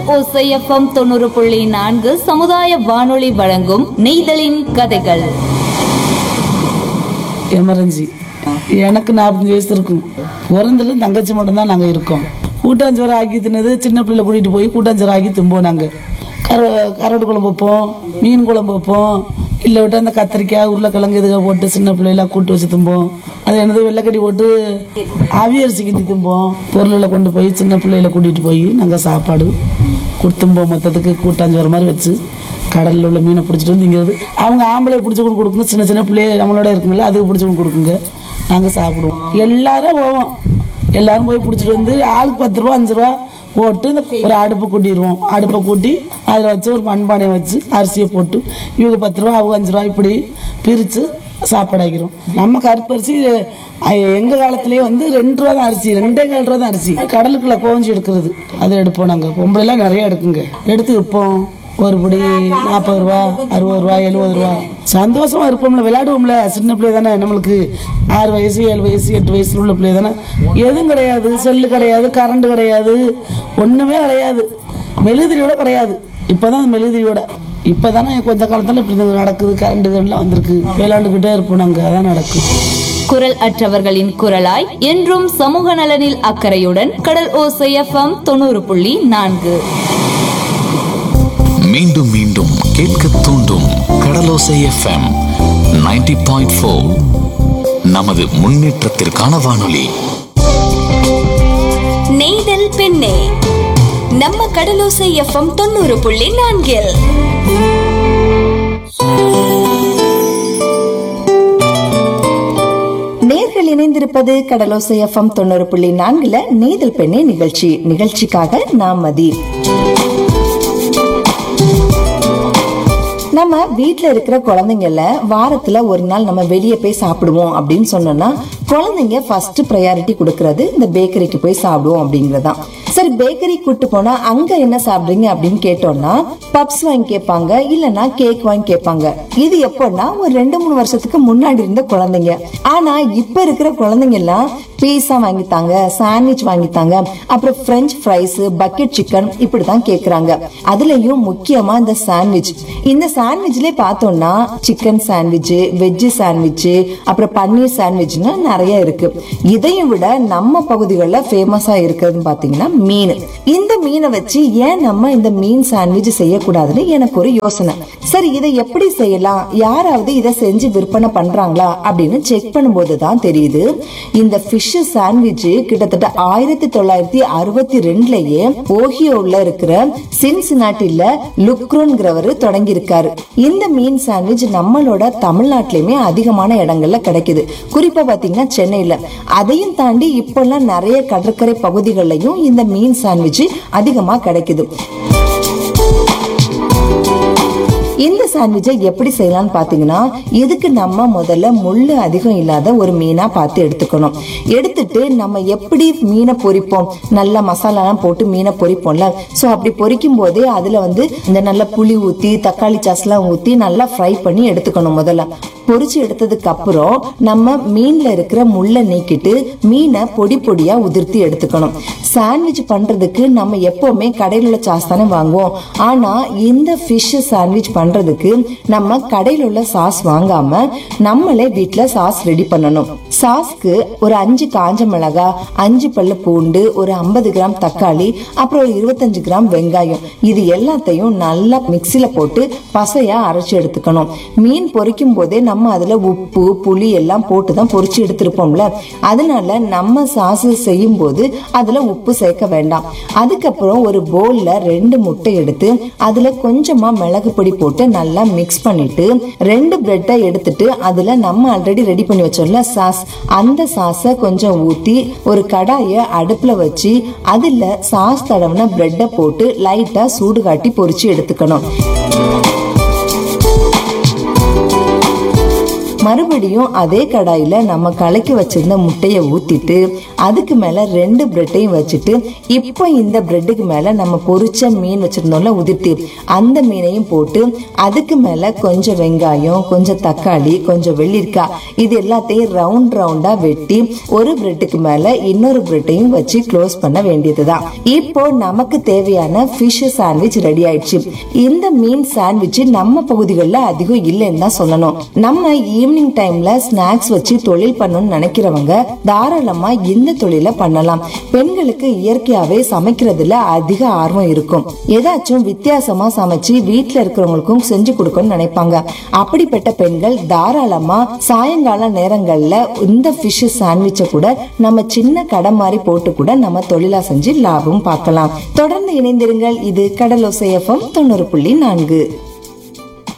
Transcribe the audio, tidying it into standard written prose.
ஓசை எஃப்எம் 90.4 சமுதாய வானொலி வழங்கும் நெய்தலின் கதைகள். எமர்ஜென்சி எனக்கு 45 வயசு இருக்கும். பிறந்தது தங்கச்சி மட்டும்தான் நாங்கள் இருக்கோம். கூட்டாஞ்சோறு ஆக்கி தின்னது சின்ன பிள்ளைல கூட்டிகிட்டு போய் கூட்டாஞ்சோறு ஆக்கி திம்போம். நாங்கள் கரடு குழம்பு வைப்போம், மீன் குழம்பு வைப்போம், இல்லை விட்டு அந்த கத்திரிக்காய் உருளைக்கிழங்கு இதுக போட்டு சின்ன பிள்ளைலாம் கூட்டு வச்சு திம்போம். அது என்னது வெள்ளைக்கட்டி போட்டு அவியரிசி கிண்டி திம்போம். பொருளை கொண்டு போய் சின்ன பிள்ளைகளை கூட்டிகிட்டு போய் நாங்கள் சாப்பாடு கொடுத்தும்போம். மொத்தத்துக்கு கூட்டாஞ்சோறு மாதிரி வச்சு கடலில் உள்ள மீனை பிடிச்சிட்டு வந்து இங்கிறது அவங்க ஆம்பளை பிடிச்சி கொண்டு கொடுக்குங்க. சின்ன சின்ன பிள்ளைய நம்மளோட இருக்குங்களா, அதுக்கு பிடிச்சி கொண்டு கொடுக்குங்க. நாங்கள் சாப்பிடுவோம். எல்லாரும் போவோம். எல்லாரும் போய் பிடிச்சிட்டு வந்து ஆளுக்கு 10 ரூபா 5 ரூபா போட்டு ஒரு அடுப்பு கூட்டிடுவோம். அடுப்பை கூட்டி அதில் வச்சு ஒரு மண்பானையை வச்சு அரிசியை போட்டு இவங்க 10 ரூபா அவங்க 5 ரூபா இப்படி பிரித்து சாப்பாடு ஆக்கிறோம். நம்ம கருப்பரிசி எங்கள் காலத்துலேயே வந்து 2 ரூபா தான் அரிசி, 2.25 ரூபா தான் அரிசி. கடலுக்குள்ள கோஞ்சி எடுக்கிறது அது எடுப்போம். நாங்கள் பொம்பளைலாம் நிறைய எடுக்குங்க. எடுத்து விற்போம். ஒரு படி 40 ரூபா 60 ரூபா 70 ரூபா. சந்தோஷமா இருப்போம்ல, விளையாடுவோம்ல. சின்ன பிள்ளை தானே, நம்மளுக்கு 6 வயசு 7 வயசு 8 வயசுல உள்ள பிள்ளை தானே. எதுவும் கிடையாது, செல்லு கிடையாது, கரண்ட் கிடையாது, ஒண்ணுமே கிடையாது. மெழுதிரியோட கிடையாது. இப்பதான் மெழுதிரியோட இப்பதானே கொஞ்ச காலத்துல இப்படி நடக்குது. கரண்ட்டுகள்லாம் வந்திருக்கு. விளையாண்டுக்கிட்டே இருப்போம் நாங்க. அதான் நடக்கும். குரல் அற்றவர்களின் குரலாய் என்றும் சமூக நலனில் அக்கறையுடன் கடல் ஓசை எஃப்எம் 90.4. மீண்டும் மீண்டும் கேட்க தூண்டும் கடலோசை எஃப்எம் 90.4. நமது முன்னேற்றத்திற்கான வானொலி. நெய்தல் பெண்ணே, நம்ம கடலோசை எஃப்எம் 90.4. நேர்கள் இணைந்திருப்பது கடலோசை எஃப்எம் 90.4 நெய்தல் பெண்ணே நிகழ்ச்சிக்காக நாம் மதி. நம்ம வீட்டுல இருக்கிற குழந்தைங்கள வாரத்துல ஒரு நாள் நம்ம வெளியே போய் சாப்பிடுவோம் அப்படின்னு சொன்னோம்னா குழந்தைங்க ஃபர்ஸ்ட் ப்ரையாரிட்டி கொடுக்கறது இந்த பேக்கரிக்கு போய் சாப்பிடுவோம் அப்படிங்கறதான். சரி, பேக்கரி கூட்டு போனா அங்க என்ன சாப்பிடுறீங்க அப்படின்னு கேட்டோம்னா பப்ஸ் வாங்கி கேட்பாங்க, இல்லன்னா கேக் வாங்கி கேட்பாங்க. இது எப்போன்னா ஒரு 2-3 வருஷத்துக்கு முன்னாடி இருந்த குழந்தைங்க. ஆனா இப்ப இருக்கிற குழந்தைங்க எல்லாம் பீஸா வாங்கித்தாங்க, சாண்ட்விச் வாங்கித்தாங்க, அப்புறம் பிரெஞ்ச் ஃப்ரைஸ், பக்கெட் சிக்கன் இப்படிதான் கேக்குறாங்க. அதுலயும் முக்கியமா இந்த சாண்ட்விச். இந்த சாண்ட்விச்ல பார்த்தோம்னா சிக்கன் சாண்ட்விச், வெஜ் சாண்ட்விச், அப்புறம் பன்னீர் சாண்ட்விச்னு நிறைய இருக்கு. இதையும் விட நம்ம பகுதிகளில் ஃபேமஸா இருக்கிறது பாத்தீங்கன்னா மீன். இந்த மீனை வச்சு ஏன் நம்ம இந்த மீன் சாண்ட்விச் செய்யக்கூடாதுன்னு எனக்கு ஒரு யோசனை. சரி, இதை எப்படி செய்யலாம், யாராவது இதை செஞ்சு விற்பனை பண்றாங்களா அப்படின்னு செக் பண்ணும்போது தான் தெரியுது இந்த ஃபிஷ் சாண்ட்விச் கிட்டத்தட்ட 1962லயே ஓஹியோல இருக்கிற சின்சினாட்டில லுக்ரோன்கிறவர் தொடங்கி இருக்காரு. இந்த மீன் சாண்ட்விச் நம்மளோட தமிழ்நாட்டிலுமே அதிகமான இடங்கள்ல கிடைக்குது. குறிப்பா பாத்தீங்கன்னா சென்னையில. அதையும் தாண்டி இப்பெல்லாம் நிறைய கடற்கரை பகுதிகளிலையும் இந்த மீன் சாண்ட்விச் அதிகமா கிடைக்குது. இந்த சாண்ட்விச்சை எப்படி செய்யலாம்னு பாத்தீங்கன்னா இதுக்கு நம்ம முதல்ல முள்ளு அதிகம் இல்லாத ஒரு மீனா பார்த்து எடுத்துக்கணும். எடுத்துட்டு நம்ம எப்படி மீனை பொரிப்போம், நல்ல மசாலாலாம் போட்டு மீனை பொரிப்போம்ல, சோ அப்படி பொரிக்கும் போதே அதுல வந்து இந்த நல்ல புளி ஊத்தி தக்காளி சாஸ் எல்லாம் ஊத்தி நல்லா ஃப்ரை பண்ணி எடுத்துக்கணும். முதல்ல பொரிச்சு எடுத்ததுக்கு அப்புறம் நம்ம மீன்ல இருக்கிற முள்ளை நீக்கிட்டு மீனை பொடி பொடியா உதிர்த்தி எடுத்துக்கணும். சாண்ட்விச் பண்றதுக்கு நம்ம எப்பவுமே கடையில் உள்ள சாஸ் தானே வாங்குவோம். ஆனா இந்த ஃபிஷ் சாண்ட்விச் பண்றதுக்கு நம்ம கடையில் உள்ள சாஸ் வாங்காம நம்மளே வீட்டுல சாஸ் ரெடி பண்ணணும். சாஸ்க்கு ஒரு 5 காஞ்ச மிளகாய், 5 பல்லு பூண்டு, ஒரு 50 கிராம் தக்காளி, அப்புறம் ஒரு 25 கிராம் வெங்காயம், இது எல்லாத்தையும் நல்லா மிக்சில போட்டு பசையா அரைச்சு எடுத்துக்கணும். மீன் பொரிக்கும் போதே நம்ம அதுல உப்பு புளி எல்லாம் போட்டுதான் பொரிச்சு எடுத்திருப்போம்ல, அதனால நம்ம சாஸ் செய்யும் போது அதுல உப்பு சேர்க்க வேண்டாம். அதுக்கப்புறம் ஒரு பவுல்ல 2 முட்டை எடுத்து அதுல கொஞ்சமா மிளகு பொடி போட்டு நல்லா மிக்ஸ் பண்ணிட்டு 2 பிரெட்டை எடுத்துட்டு அதுல நம்ம ஆல்ரெடி ரெடி பண்ணி வச்சோம்ல சாஸ், அந்த சாஸ கொஞ்சம் ஊத்தி ஒரு கடாய அடுப்புல வச்சு அதுல சாஸ் தடவின பிரெட்டை போட்டு லைட்டா சூடு காட்டி பொரிச்சு எடுத்துக்கணும். மறுபடியும் அதே கடாயில நம்ம கலக்கி வச்சிருந்த முட்டையை ஊத்திட்டு அதுக்கு மேல 2 பிரெட்டையும் வச்சுட்டு இப்போ இந்த பிரெட்டுக்கு மேல நம்ம பொரிச்ச மீன் வச்சிருந்தோம்ல உதிர்த்தி, அந்த மீனையும் போட்டு அதுக்கு மேல கொஞ்சம் வெங்காயம், கொஞ்சம் தக்காளி, கொஞ்சம் வெள்ளரிக்காய் இது எல்லாத்தையும் ரவுண்ட் ரவுண்டா வெட்டி ஒரு பிரெட்டுக்கு மேல இன்னொரு பிரெட்டையும் வச்சு க்ளோஸ் பண்ண வேண்டியதுதான். இப்போ நமக்கு தேவையான ஃபிஷ் சாண்ட்விச் ரெடி ஆயிடுச்சு. இந்த மீன் சாண்ட்விச் நம்ம பகுதிகளில் அதிகம் இல்லைன்னு தான் சொல்லணும். நம்ம ஈவினிங் டைம்ல ஸ்நாக்ஸ் வச்சு தொழில் பண்ணணும்னு நினைக்கிறவங்க தாராளமா இந்த தொழிலை பண்ணலாம். பெண்களுக்கு இயற்கையாவே சமைக்கிறதுல அதிக ஆர்வம் இருக்கும். ஏதாச்சும் வித்தியாசமா சமைச்சு வீட்டுல இருக்கிறவங்களுக்கும் செஞ்சு கொடுக்கணும்னு நினைப்பாங்க. அப்படிப்பட்ட பெண்கள் தாராளமா சாயங்கால நேரங்கள்ல இந்த ஃபிஷ் சாண்ட்விச்சை கூட நம்ம சின்ன கடை மாதிரி போட்டு கூட நம்ம தொழிலா செஞ்சு லாபம் பார்க்கலாம். தொடர்ந்து இணைந்திருங்கள். இது கடலோசை FM 90.4.